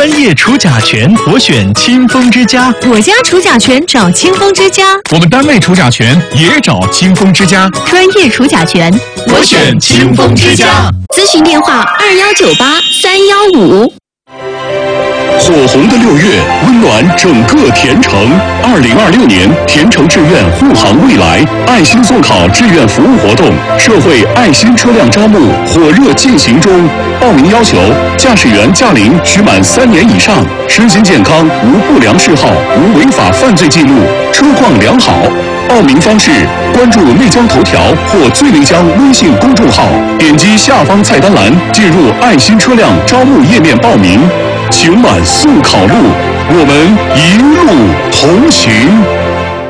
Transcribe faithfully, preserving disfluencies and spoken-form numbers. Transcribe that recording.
专业除甲醛，我选清风之家。 我家除甲醛找清风之家。 我们单位除甲醛也找清风之家。 专业除甲醛， 我选清风之家。 咨询电话：二幺九八三幺五。 火红的六月，温暖整个田城。二零二六年田城志愿护航未来爱心送考志愿服务活动，社会爱心车辆招募火热进行中。报名要求：驾驶员驾龄需满三年以上，身心健康，无不良嗜好，无违法犯罪记录，车况良好。报名方式：关注内江头条或最内江微信公众号，点击下方菜单栏进入爱心车辆招募页面报名。请满速考路，我们一路同行。